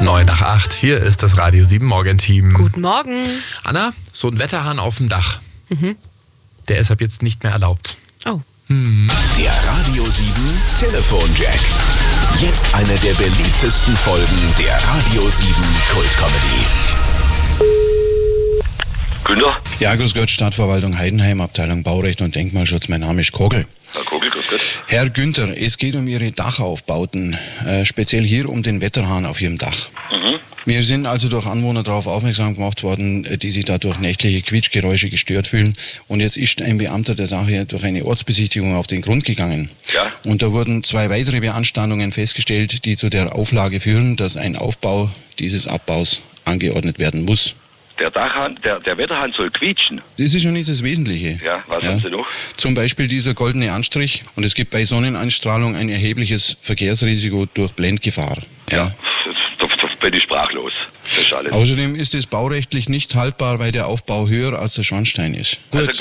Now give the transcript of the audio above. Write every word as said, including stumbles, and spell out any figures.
neun nach acht. Hier ist das Radio sieben Morgenteam. Guten Morgen. Anna, so ein Wetterhahn auf dem Dach. Mhm. Der ist ab jetzt nicht mehr erlaubt. Oh. Hm. Der Radio sieben Telefonjack. Jetzt eine der beliebtesten Folgen der Radio sieben Kult-Comedy. Günther? Ja, grüß Gott, Stadtverwaltung Heidenheim, Abteilung Baurecht und Denkmalschutz. Mein Name ist Kogel. Herr Kogel, grüß Gott. Herr Günther, es geht um Ihre Dachaufbauten, äh, speziell hier um den Wetterhahn auf Ihrem Dach. Mhm. Wir sind also durch Anwohner darauf aufmerksam gemacht worden, die sich da durch nächtliche Quietschgeräusche gestört fühlen. Und jetzt ist ein Beamter der Sache durch eine Ortsbesichtigung auf den Grund gegangen. Ja. Und da wurden zwei weitere Beanstandungen festgestellt, die zu der Auflage führen, dass ein Aufbau dieses Abbaus angeordnet werden muss. Der Dachhahn, der, der Wetterhahn soll quietschen. Das ist schon nicht das Wesentliche. Ja, was haben Sie noch? Zum Beispiel dieser goldene Anstrich. Und es gibt bei Sonneneinstrahlung ein erhebliches Verkehrsrisiko durch Blendgefahr. Ja. Da, da bin ich sprachlos. Das ist alles. Außerdem ist es baurechtlich nicht haltbar, weil der Aufbau höher als der Schornstein ist. Gut. Also